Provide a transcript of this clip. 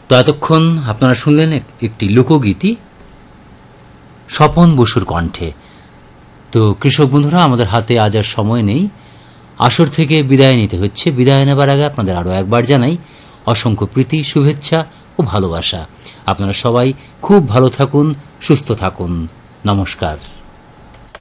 তো এতক্ষণ আপনারা শুনলেন একটি লোকগীতি স্বপন বসুর কণ্ঠে। তো কৃষক বন্ধুরা, আমাদের হাতে আজ আর সময় নেই, আসর থেকে বিদায় নিতে হচ্ছে। বিদায় নেবার আগে আপনাদের আরও একবার জানাই অসংখ্য প্রীতি, শুভেচ্ছা ও ভালোবাসা। আপনারা সবাই খুব ভালো থাকুন, সুস্থ থাকুন। নমস্কার।